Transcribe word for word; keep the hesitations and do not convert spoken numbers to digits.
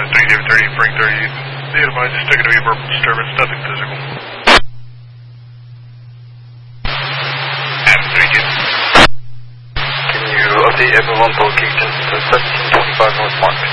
seven three, David thirty, Frank thirty. Be advised, just taking away verbal disturbance, nothing physical. Adam three two. Can you update everyone location to seventeen twenty-five North Mark?